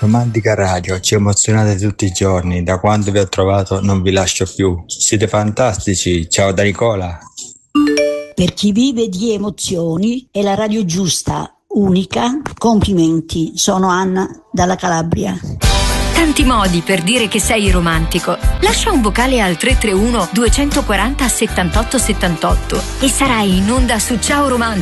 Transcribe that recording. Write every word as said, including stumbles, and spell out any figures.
Romantica Radio, ci emozionate tutti i giorni, da quando vi ho trovato non vi lascio più. Siete fantastici, ciao da Nicola. Per chi vive di emozioni è la radio giusta, unica, complimenti. Sono Anna dalla Calabria. Tanti modi per dire che sei romantico. Lascia un vocale al tre tre uno due quattro zero settantotto settantotto e sarai in onda su Ciao Romantico.